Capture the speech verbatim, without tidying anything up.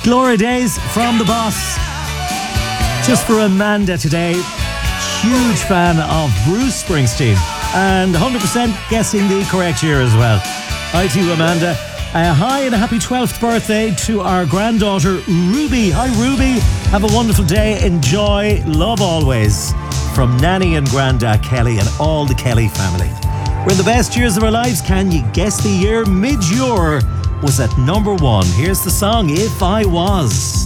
Glory Days from the Boss. Just for Amanda today. Huge fan of Bruce Springsteen. And one hundred percent guessing the correct year as well. Hi to you, Amanda. Uh, hi and a happy twelfth birthday to our granddaughter, Ruby. Hi, Ruby. Have a wonderful day. Enjoy. Love always. From Nanny and Grandad Kelly and all the Kelly family. We're in the best years of our lives. Can you guess the year? Mid-Ure was at number one. Here's the song, If I Was.